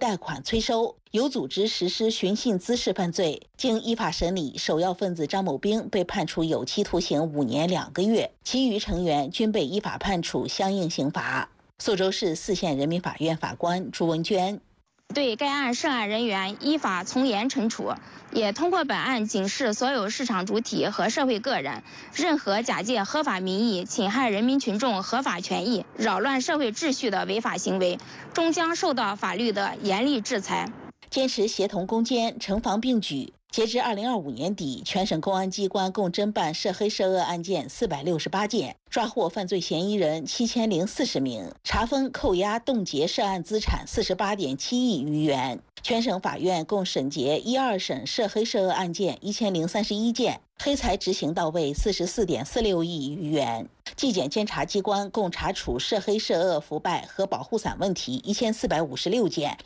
贷款催收，有组织实施寻衅滋事犯罪。经依法审理，首要分子张某兵被判处有期徒刑5年2个月，其余成员均被依法判处相应刑罚。苏州市4县人民法院法官朱文娟。 对该案涉案人员依法从严惩处，也通过本案警示所有市场主体和社会个人，任何假借合法名义侵害人民群众合法权益、扰乱社会秩序的违法行为，终将受到法律的严厉制裁。 坚持协同攻坚、城防并举。截至2025年底，全省公安机关共侦办涉黑涉恶案件468件，抓获犯罪嫌疑人7040名，查封、扣押、冻结涉案资产48.7亿余元。全省法院共审结1、2审涉黑涉恶案件1031件，黑财执行到位44.46亿余元。纪检监察机关共查处涉黑涉恶腐败和保护伞问题1456件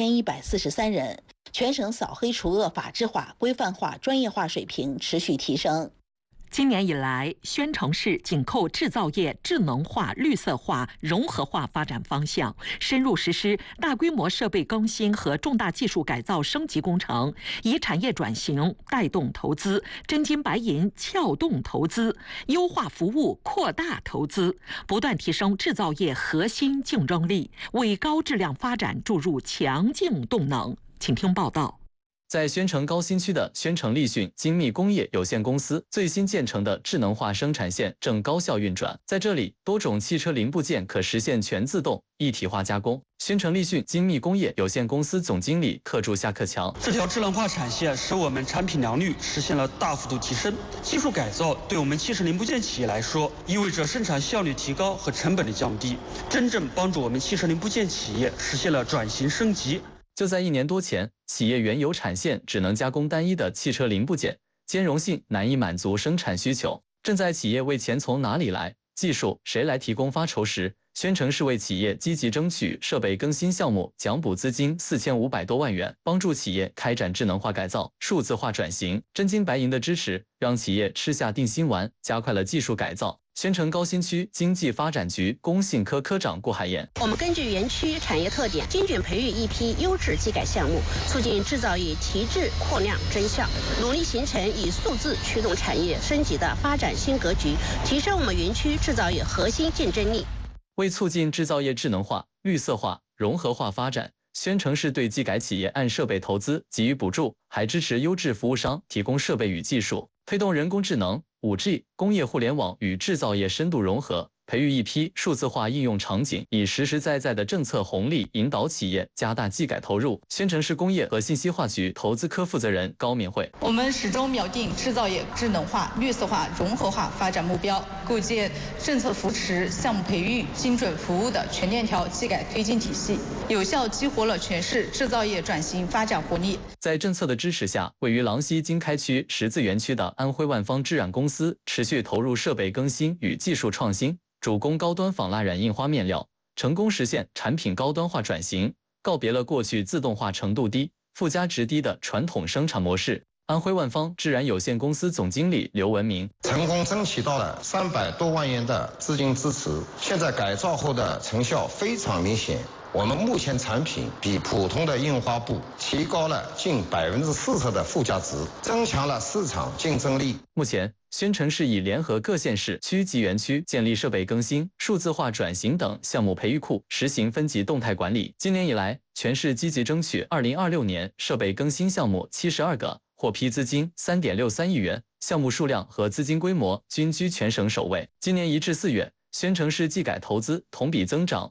，2143人。全省扫黑除恶法治化、规范化、专业化水平持续提升。 今年以来，宣城市紧扣制造业智能化、绿色化、融合化发展方向，深入实施大规模设备更新和重大技术改造升级工程，以产业转型带动投资，真金白银撬动投资，优化服务扩大投资，不断提升制造业核心竞争力，为高质量发展注入强劲动能。请听报道。 在宣城高新区的宣城立讯精密工业有限公司最新建成的智能化生产线正高效运转，在这里，多种汽车零部件可实现全自动一体化加工。宣城立讯精密工业有限公司总经理贺铸夏克强： 这条智能化产线使我们产品良率实现了大幅度提升，技术改造对我们汽车零部件企业来说，意味着生产效率提高和成本的降低，真正帮助我们汽车零部件企业实现了转型升级。 就在1年多前，企业原有产线只能加工单一的汽车零部件，兼容性难以满足生产需求。正在企业为钱从哪里来、技术谁来提供发愁时，宣城市为企业积极争取设备更新项目奖补资金4500多万元，帮助企业开展智能化改造、数字化转型。真金白银的支持，让企业吃下定心丸，加快了技术改造。宣城高新区经济发展局工信科科长顾海燕： 我们根据园区产业特点，精准培育一批优质技改项目，促进制造业提质扩量增效，努力形成以数字驱动产业升级的发展新格局，提升我们园区制造业核心竞争力。 为促进制造业智能化、绿色化、融合化发展，宣城市对技改企业按设备投资给予补助，还支持优质服务商提供设备与技术，推动人工智能、5G、工业互联网与制造业深度融合，培育一批数字化应用场景，以实实在在的政策红利引导企业加大技改投入。宣城市工业和信息化局投资科负责人高敏慧： 我们始终锚定制造业智能化、绿色化、融合化发展目标，构建政策扶持、项目培育、精准服务的全链条技改推进体系，有效激活了全市制造业转型发展活力。 在政策的支持下，位于郎溪经开区十字园区的安徽万方制染公司持续投入设备更新与技术创新，主攻高端仿蜡染印花面料，成功实现产品高端化转型，告别了过去自动化程度低、附加值低的传统生产模式。安徽万方制染有限公司总经理刘文明： 成功争取到了300多万元的资金支持，现在改造后的成效非常明显。我们目前产品比普通的印花布提高了近40%的附加值，增强了市场竞争力。 目前，宣城市已联合各县市区级园区建立设备更新、数字化转型等项目培育库，实行分级动态管理。今年以来，全市积极争取2026年设备更新项目72个，获批资金3.63亿元，项目数量和资金规模均居全省首位。今年1至4月，宣城市技改投资同比增长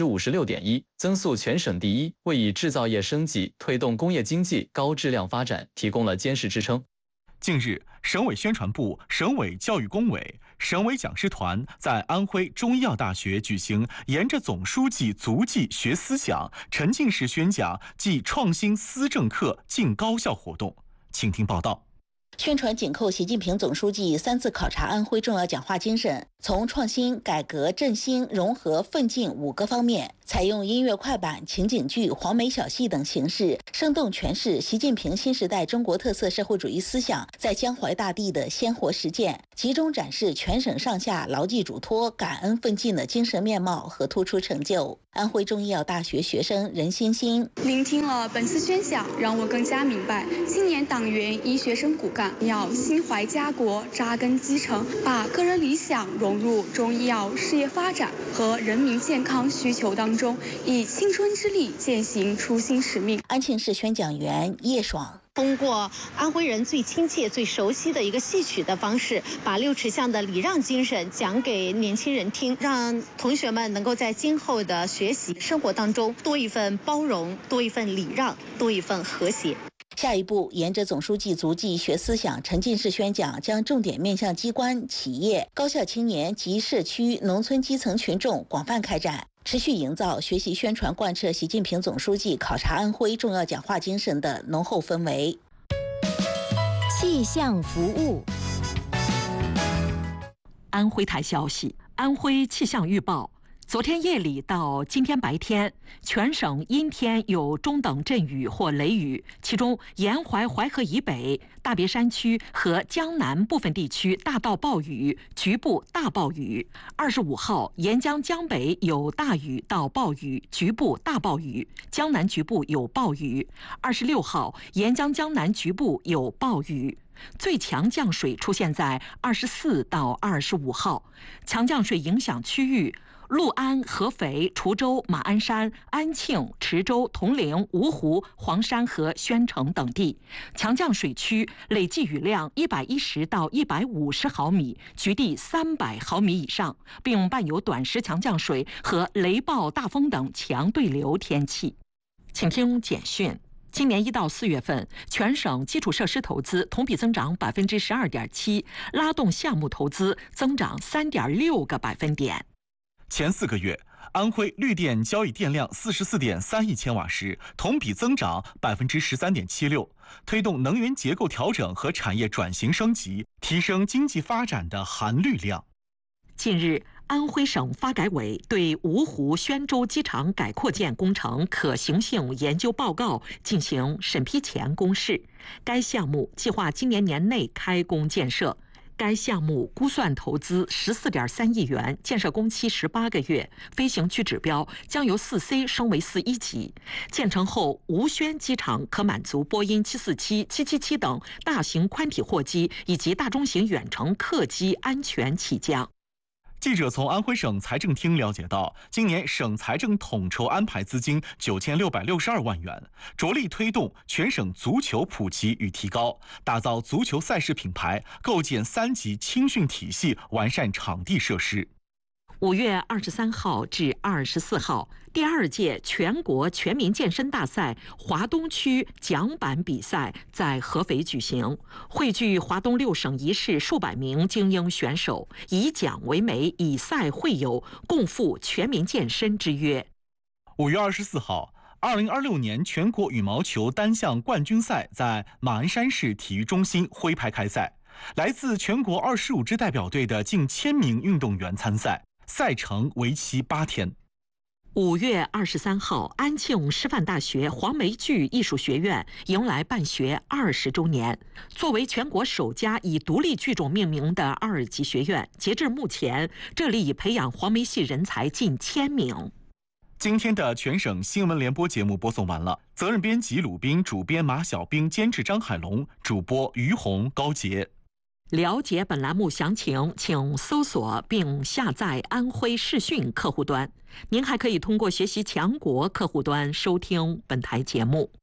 56.1%，增速全省第一，为以制造业升级、推动工业经济高质量发展提供了坚实支撑。 近日，省委宣传部、省委教育工委、省委讲师团在安徽中医药大学举行“沿着总书记足迹学思想”沉浸式宣讲暨创新思政课进高校活动。请听报道。 宣传紧扣习近平总书记3次考察安徽重要讲话精神，从创新、改革、振兴、融合、奋进5个方面， 采用音乐快板、情景剧、黄梅小戏等形式，生动诠释习近平新时代中国特色社会主义思想在江淮大地的鲜活实践，集中展示全省上下牢记嘱托、感恩奋进的精神面貌和突出成就。安徽中医药大学学生任欣欣聆听了本次宣讲，让我更加明白，青年党员医学生骨干要心怀家国，扎根基层，把个人理想融入中医药事业发展和人民健康需求当中，以青春之力践行初心使命。 安庆市宣讲员叶爽通过安徽人最亲切、最熟悉的一个戏曲的方式，把6尺巷的礼让精神讲给年轻人听，让同学们能够在今后的学习生活当中多一份包容，多一份礼让，多一份和谐。 下一步，沿着总书记足迹学思想沉浸式宣讲，将重点面向机关、企业、高校青年及社区、农村基层群众广泛开展，持续营造学习宣传贯彻习近平总书记考察安徽重要讲话精神的浓厚氛围。 气象服务。 安徽台消息，安徽气象预报。昨天夜里到今天白天，全省阴天有中等阵雨或雷雨，其中沿淮淮河以北、大别山区和江南部分地区大到暴雨，局部大暴雨。25号，沿江江北有大雨到暴雨，局部大暴雨，江南局部有暴雨。26号，沿江江南局部有暴雨。最强降水出现在24到25号，强降水影响区域六安、合肥、滁州、马鞍山、安庆、池州、铜陵、芜湖、黄山和宣城等地。强降水区累计雨量110到150毫米，局地300毫米以上，并伴有短时强降水和雷暴、大风等强对流天气。请听简讯。今年1到4月份，全省基础设施投资同比增长12.7%，拉动项目投资增长3.6个百分点。 前4个月，安徽绿电交易电量44.3亿千瓦时，同比增长13.76%，推动能源结构调整和产业转型升级，提升经济发展的含绿量。 近日，安徽省发改委对芜湖宣州机场改扩建工程可行性研究报告进行审批前公示，该项目计划今年年内开工建设。该项目估算投资14.3亿元，建设工期18个月，飞行区指标将由4C 升为4-1级。建成后，芜宣机场可满足波音747、777等大型宽体货机以及大中型远程客机安全起降。 记者从安徽省财政厅了解到，今年省财政统筹安排资金9662万元，着力推动全省足球普及与提高，打造足球赛事品牌，构建3级青训体系，完善场地设施。 5月23号至24号，第2届全国全民健身大赛华东区桨板比赛在合肥举行，汇聚华东6省1市数百名精英选手，以奖为媒，以赛会友，共赴全民健身之约。 5月24号，2026年全国羽毛球单项冠军赛在马鞍山市体育中心徽牌开赛，来自全国25支代表队的近1000名运动员参赛。赛程为期8天。 5月23号，安庆师范大学黄梅剧艺术学院迎来办学20周年。作为全国首家以独立剧种命名的2级学院，截至目前，这里已培养黄梅戏人才近1000名。 今天的全省新闻联播节目播送完了，责任编辑鲁斌，主编马小兵，监制张海龙，主播于红、高杰。 了解本栏目详情，请搜索并下载安徽视讯客户端。您还可以通过学习强国客户端收听本台节目。